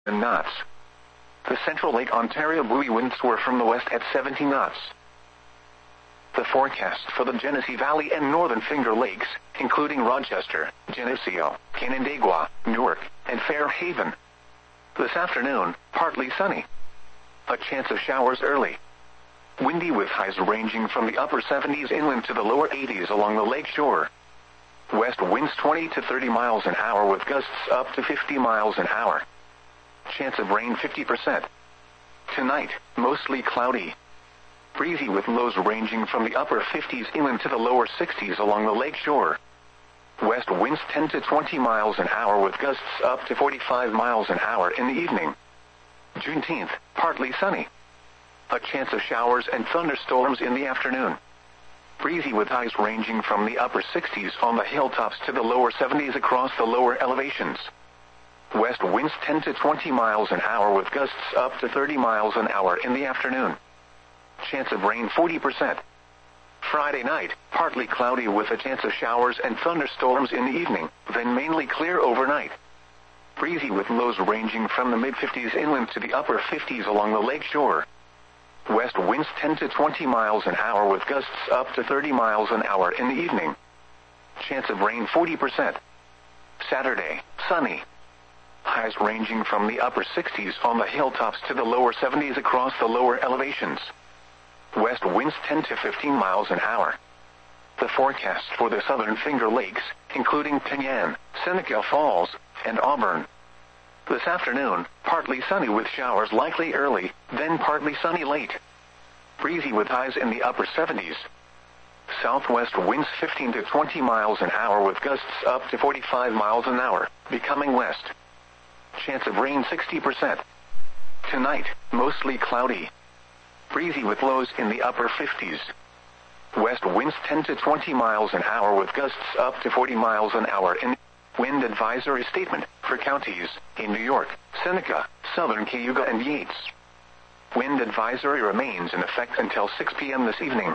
knots. The central Lake Ontario buoy winds were from the west at 70 knots. The forecast for the Genesee Valley and Northern Finger Lakes, including Rochester, Geneseo, Canandaigua, Newark, and Fairhaven. This afternoon, partly sunny. A chance of showers early. Windy with highs ranging from the upper 70s inland to the lower 80s along the lake shore. West winds 20 to 30 miles an hour with gusts up to 50 miles an hour. Chance of rain 50%. Tonight, mostly cloudy. Breezy with lows ranging from the upper 50s inland to the lower 60s along the lake shore. West winds 10 to 20 miles an hour with gusts up to 45 miles an hour in the evening. Juneteenth, partly sunny. A chance of showers and thunderstorms in the afternoon. Breezy with highs ranging from the upper 60s on the hilltops to the lower 70s across the lower elevations. West winds 10 to 20 miles an hour with gusts up to 30 miles an hour in the afternoon. Chance of rain 40%. Friday night, partly cloudy with a chance of showers and thunderstorms in the evening, then mainly clear overnight. Breezy with lows ranging from the mid-50s inland to the upper 50s along the lake shore. West winds 10 to 20 miles an hour with gusts up to 30 miles an hour in the evening. Chance of rain 40%. Saturday, sunny. Highs ranging from the upper 60s on the hilltops to the lower 70s across the lower elevations. West winds 10 to 15 miles an hour. The forecast for the Southern Finger Lakes, including Pinyan, Seneca Falls, and Auburn. This afternoon, partly sunny with showers likely early, then partly sunny late. Breezy with highs in the upper 70s. Southwest winds 15 to 20 miles an hour with gusts up to 45 miles an hour, becoming west. Chance of rain 60%. Tonight, mostly cloudy. Breezy with lows in the upper 50s. West winds 10 to 20 miles an hour with gusts up to 40 miles an hour in wind advisory statement for counties in New York, Seneca, Southern Cayuga, and Yates. Wind advisory remains in effect until 6 p.m. this evening.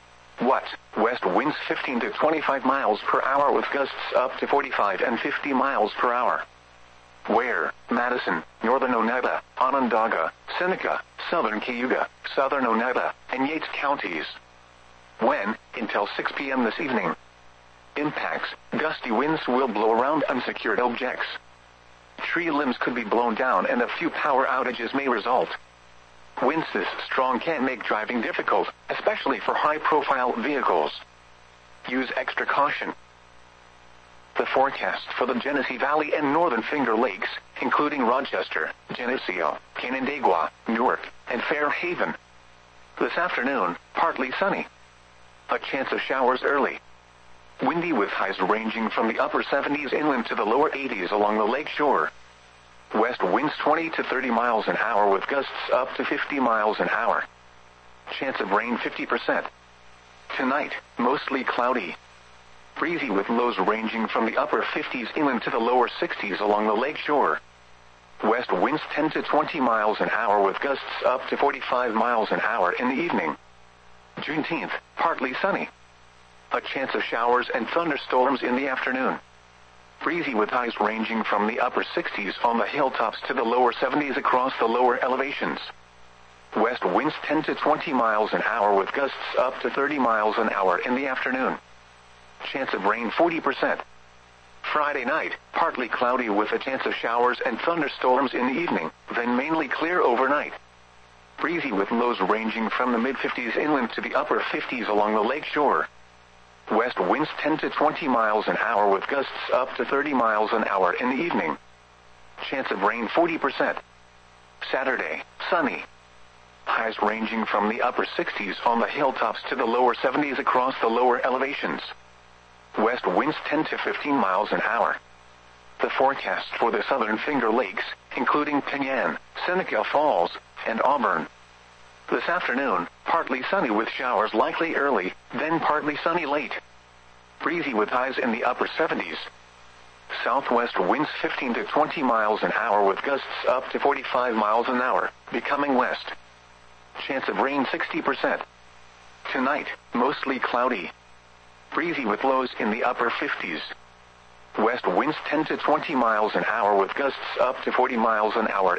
West winds 15 to 25 miles per hour with gusts up to 45 and 50 miles per hour. Where, Madison, Northern Oneida, Onondaga, Seneca, Southern Cayuga, Southern Oneida, and Yates counties. When, until 6 p.m. this evening. Impacts, gusty winds will blow around unsecured objects. Tree limbs could be blown down and a few power outages may result. Winds this strong can make driving difficult, especially for high-profile vehicles. Use extra caution. The forecast for the Genesee Valley and Northern Finger Lakes, including Rochester, Geneseo, Canandaigua, Newark, and Fairhaven. This afternoon, partly sunny. A chance of showers early. Windy with highs ranging from the upper 70s inland to the lower 80s along the lake shore. West winds 20 to 30 miles an hour with gusts up to 50 miles an hour. Chance of rain 50%. Tonight, mostly cloudy. Breezy with lows ranging from the upper 50s inland to the lower 60s along the lake shore. West winds 10 to 20 miles an hour with gusts up to 45 miles an hour in the evening. Juneteenth, partly sunny. A chance of showers and thunderstorms in the afternoon. Breezy with highs ranging from the upper 60s on the hilltops to the lower 70s across the lower elevations. West winds 10 to 20 miles an hour with gusts up to 30 miles an hour in the afternoon. Chance of rain 40%. Friday night, partly cloudy with a chance of showers and thunderstorms in the evening, then mainly clear overnight. Breezy with lows ranging from the mid-50s inland to the upper 50s along the lake shore. West winds 10 to 20 miles an hour with gusts up to 30 miles an hour in the evening. Chance of rain 40%. Saturday, sunny. Highs ranging from the upper 60s on the hilltops to the lower 70s across the lower elevations. West winds 10 to 15 miles an hour. The forecast for the Southern Finger Lakes, including Pinyan, Seneca Falls, and Auburn. This afternoon, partly sunny with showers likely early, then partly sunny late. Breezy with highs in the upper 70s. Southwest winds 15 to 20 miles an hour with gusts up to 45 miles an hour, becoming west. Chance of rain 60%. Tonight, mostly cloudy. Breezy with lows in the upper 50s. West winds 10 to 20 miles an hour with gusts up to 40 miles an hour